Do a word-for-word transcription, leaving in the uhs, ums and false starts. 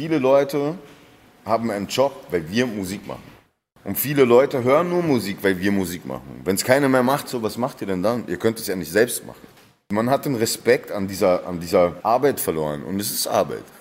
viele Leute haben einen Job, weil wir Musik machen. Und viele Leute hören nur Musik, weil wir Musik machen. Wenn es keiner mehr macht, so was macht ihr denn dann? Ihr könnt es ja nicht selbst machen. Man hat den Respekt an dieser, an dieser Arbeit verloren und es ist Arbeit.